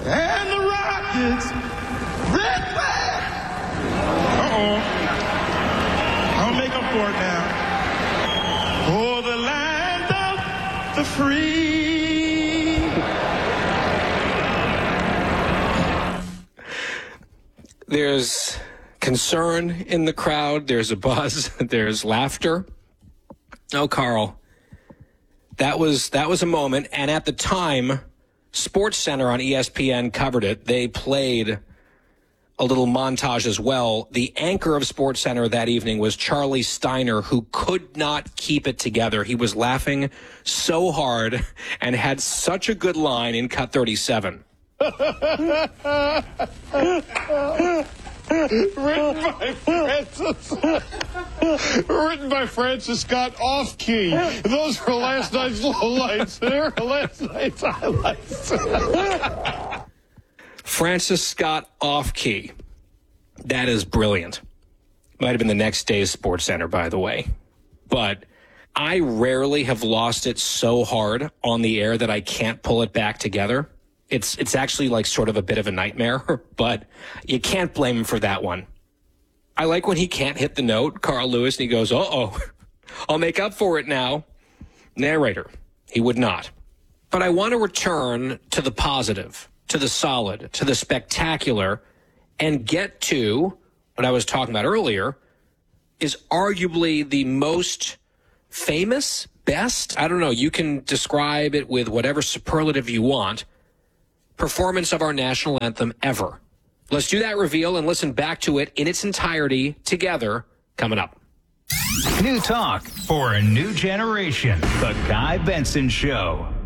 And the Rockets, red flag. I'll make up for it now. For the land of the free. There's concern in the crowd. There's a buzz. There's laughter. Oh, Carl, that was a moment. And at the time, SportsCenter on ESPN covered it. They played a little montage as well. The anchor of SportsCenter that evening was Charlie Steiner, who could not keep it together. He was laughing so hard and had such a good line in Cut 37. Written by Francis Scott Off-Key. Those were last night's lowlights. They're last night's highlights. Francis Scott Off-Key. That is brilliant. Might have been the next day's SportsCenter, by the way. But I rarely have lost it so hard on the air that I can't pull it back together. It's actually like sort of a bit of a nightmare, but you can't blame him for that one. I like when he can't hit the note, Carl Lewis, and he goes, uh-oh, I'll make up for it now. Narrator, he would not. But I want to return to the positive, to the solid, to the spectacular, and get to what I was talking about earlier, is arguably the most famous, best, I don't know, you can describe it with whatever superlative you want, performance of our national anthem ever. Let's do that reveal and listen back to it in its entirety together coming up. New talk for a new generation. The Guy Benson Show.